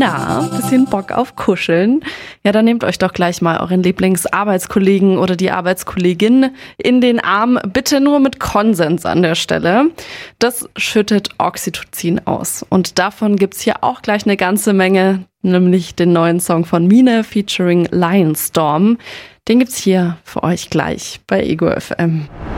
Na, bisschen Bock auf Kuscheln? Ja, dann nehmt euch doch gleich mal euren Lieblingsarbeitskollegen oder die Arbeitskollegin in den Arm. Bitte nur mit Konsens an der Stelle. Das schüttet Oxytocin aus. Und davon gibt's hier auch gleich eine ganze Menge, nämlich den neuen Song von Mine featuring Lionstorm. Den gibt's hier für euch gleich bei Ego FM.